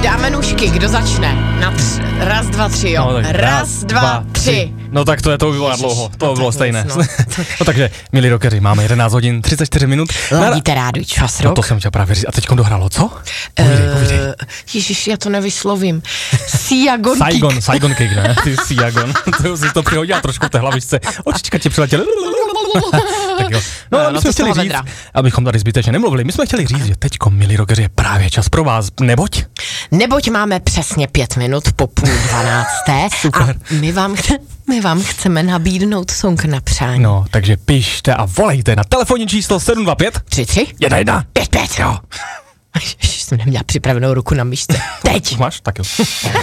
dáme nůžky, kdo začne? Raz, dva, tři, jo. No, raz, dva, tři. No tak to by bylo na dlouho, to by bylo stejné. No takže, milí rockeři, máme 11 hodin, 34 minut. Ladíte rádu čas No to jsem chtěl právě říct. A teďkom dohrálo, co? Povídej. Ježiš, já to nevyslovím. Siagon Kick. Saigon Kick, ne? Ty Siagon. To jsi to přihodila trošku v té hlavičce. Očička ti přiletěly. Tak jo. No, my jsme chtěli říct, abychom tady zbytečně nemluvili, my jsme chtěli říct, že teďko, milí rockeři, je právě čas pro vás, neboť máme přesně 5 minut po 11:30. Super. A my vám chceme nabídnout song na přání. No, takže pište a volejte na telefonní číslo 725 33 11 55. Jo. Ježiš, jsem neměla připravenou ruku na myšce. Teď. Máš? Tak jo.